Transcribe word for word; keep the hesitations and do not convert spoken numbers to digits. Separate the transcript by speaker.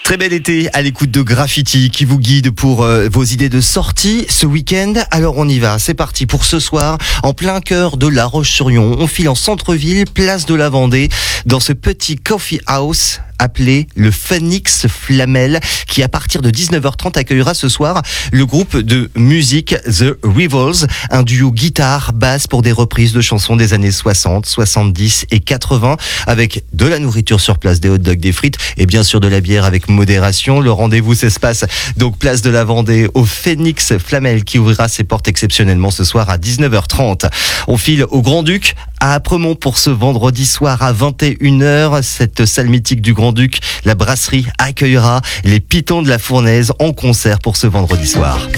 Speaker 1: Très bel été à l'écoute de Graffiti qui vous guide pour euh, vos idées de sortie ce week-end. Alors on y va, c'est parti pour ce soir en plein cœur de La Roche-sur-Yon. On file en centre-ville, place de la Vendée, dans ce petit coffee house appelé le Phoenix Flamel, qui à partir de dix-neuf heures trente accueillera ce soir le groupe de musique The Rivals, un duo guitare-basse pour des reprises de chansons des années soixante, soixante-dix et quatre-vingts, avec de la nourriture sur place, des hot dogs, des frites et bien sûr de la bière avec modération. Le rendez-vous s'espace donc place de la Vendée au Phoenix Flamel, qui ouvrira ses portes exceptionnellement ce soir à dix-neuf heures trente. On file au Grand-Duc à Apremont pour ce vendredi soir à vingt et une heures. Cette salle mythique du Grand-Duc, la brasserie accueillera les Pitons de la Fournaise en concert pour ce vendredi soir.